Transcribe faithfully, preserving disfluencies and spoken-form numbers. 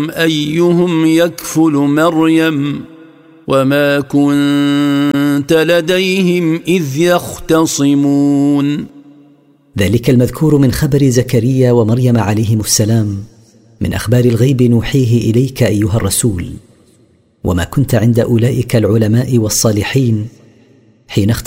أيهم يكفل مريم وما كنت لديهم إذ يختصمون. ذلك المذكور من خبر زكريا ومريم عليهم السلام من أخبار الغيب نوحيه إليك أيها الرسول، وما كنت عند أولئك العلماء والصالحين حين اختار